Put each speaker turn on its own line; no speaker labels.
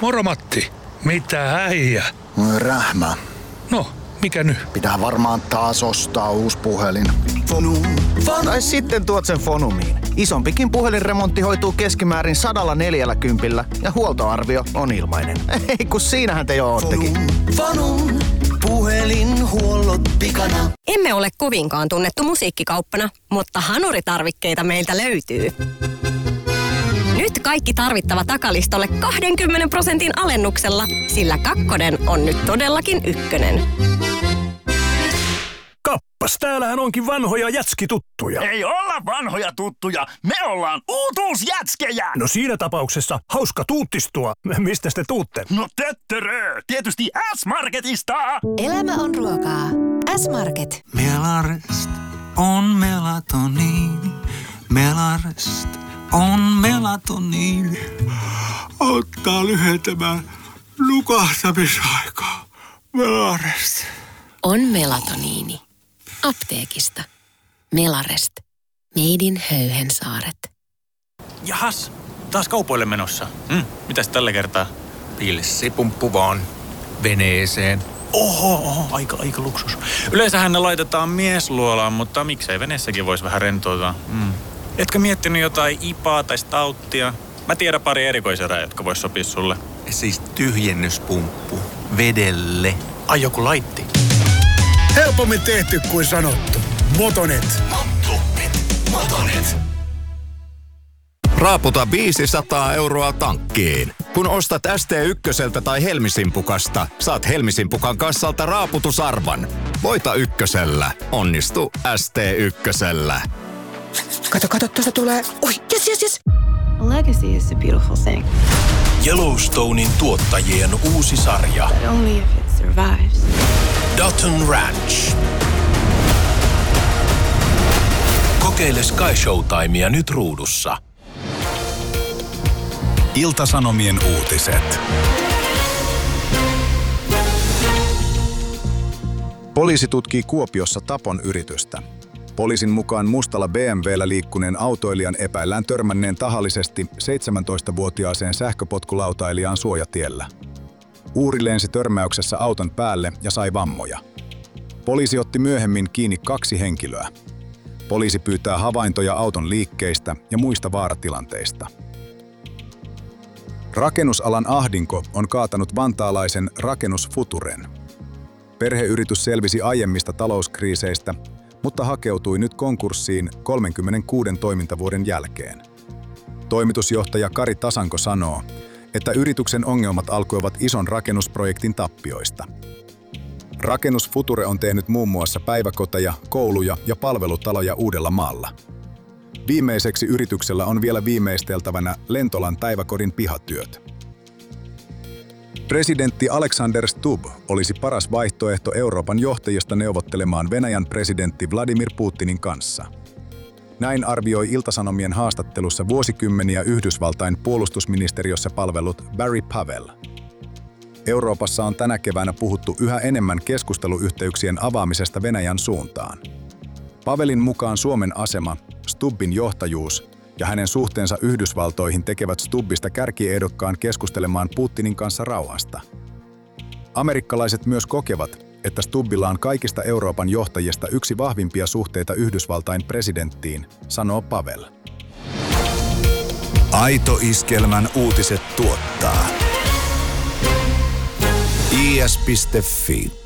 Moro Matti. Mitä äijä?
Rähmä.
No, mikä nyt?
Pitää varmaan taas ostaa uusi puhelin. Fonum. Tai sitten tuot sen Fonumiin. Isompikin puhelinremontti hoituu keskimäärin 140 ja huoltoarvio on ilmainen. Ei kun siinähän te jo oottekin.
Fonum. Puhelinhuollot pikana.
Emme ole kovinkaan tunnettu musiikkikauppana, mutta hanuritarvikkeita meiltä löytyy. Nyt kaikki tarvittava takalistolle 20% alennuksella, sillä kakkonen on nyt todellakin ykkönen.
Kappas, täällähän onkin vanhoja jätskituttuja.
Ei olla vanhoja tuttuja, me ollaan uutuusjätskejä!
No siinä tapauksessa hauska tuuttistua. Mistä te tuutte?
No töttörö, tietysti S-Marketista!
Elämä on ruokaa. S-Market.
Melarest on melatoniini. Melarest on melatoniini. Auttaa lyhentämään nukahtamisaikaa. Melarest.
On melatoniini. Apteekista. Melarest. Made in Höyhensaaret.
Jahas, taas kaupoille menossa. Mitäs tällä kertaa?
Pilssipumppu vaan. Veneeseen.
Oho, aika luksus. Yleensähän ne laitetaan miesluolaan, mutta miksei veneessäkin voisi vähän rentoutua. Etkö miettinyt jotain IPAa tai stouttia? Mä tiedän pari erikoiserää, jotka vois sopia sulle.
Siis tyhjennyspumppu. Vedelle.
Ai joku laitti.
Helpommin tehty kuin sanottu. Motonet.
Motonet.
Raaputa 500 € tankkiin. Kun ostat ST1 tai Helmisimpukasta, saat Helmisimpukan kassalta raaputusarvan. Voita ykkösellä. Onnistu ST1.
Kato, tuosta tulee. Oi, yes.
A legacy is a beautiful thing.
Yellowstonein tuottajien uusi sarja.
But only if it survives.
Dutton Ranch. Kokeile Sky Showtimea nyt ruudussa.
Ilta-Sanomien uutiset. Poliisi tutkii Kuopiossa tapon yritystä. Poliisin mukaan mustalla BMW:llä liikkuneen autoilijan epäillään törmänneen tahallisesti 17-vuotiaaseen sähköpotkulautailijaan suojatiellä. Uhri lensi törmäyksessä auton päälle ja sai vammoja. Poliisi otti myöhemmin kiinni 2 henkilöä. Poliisi pyytää havaintoja auton liikkeistä ja muista vaaratilanteista. Rakennusalan ahdinko on kaatanut vantaalaisen Rakennusfuturen. Perheyritys selvisi aiemmista talouskriiseistä, mutta hakeutui nyt konkurssiin 36 toimintavuoden jälkeen. Toimitusjohtaja Kari Tasanko sanoo, että yrityksen ongelmat alkoivat ison rakennusprojektin tappioista. Rakennusfuture on tehnyt muun muassa päiväkoteja, kouluja ja palvelutaloja Uudellamaalla. Viimeiseksi yrityksellä on vielä viimeisteltävänä Lentolan päiväkodin pihatyöt. Presidentti Alexander Stubb olisi paras vaihtoehto Euroopan johtajista neuvottelemaan Venäjän presidentti Vladimir Putinin kanssa. Näin arvioi Ilta-Sanomien haastattelussa vuosikymmeniä Yhdysvaltain puolustusministeriössä palvellut Barry Pavel. Euroopassa on tänä keväänä puhuttu yhä enemmän keskusteluyhteyksien avaamisesta Venäjän suuntaan. Pavelin mukaan Suomen asema, Stubbin johtajuus ja hänen suhteensa Yhdysvaltoihin tekevät Stubbista kärkiehdokkaan keskustelemaan Putinin kanssa rauhasta. Amerikkalaiset myös kokevat, että Stubbilla on kaikista Euroopan johtajista yksi vahvimpia suhteita Yhdysvaltain presidenttiin, sanoo Pavel. Aito Iskelmän uutiset tuottaa. is.fi